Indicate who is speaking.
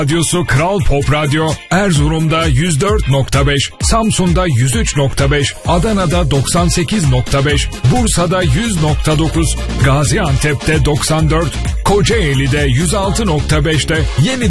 Speaker 1: Radyosu Kral Pop Radyo, Erzurum'da 104.5, Samsun'da 103.5, Adana'da 98.5, Bursa'da 100.9, Gaziantep'te 94, Kocaeli'de 106.5'te yeni